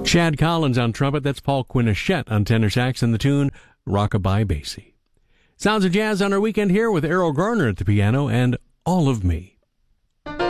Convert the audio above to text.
Chad Collins on trumpet. That's Paul Quinichette on tenor sax and the tune Rockabye Basie. Sounds of Jazz on our weekend here with Errol Garner at the piano and All of Me.